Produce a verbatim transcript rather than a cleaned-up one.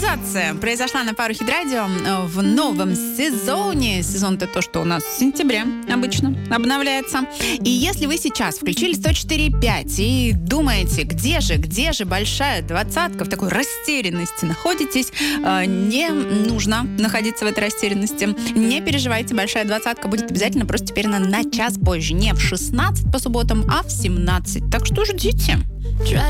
Актуализация произошла на Power Hit Radio в новом сезоне. Сезон — это то, что у нас в сентябре обычно обновляется. И если вы сейчас включили сто четыре пять и думаете, где же, где же большая двадцатка, в такой растерянности находитесь, не нужно находиться в этой растерянности. Не переживайте, большая двадцатка будет обязательно, просто теперь она на час позже. Не в шестнадцать по субботам, а в семнадцать. Так что ждите.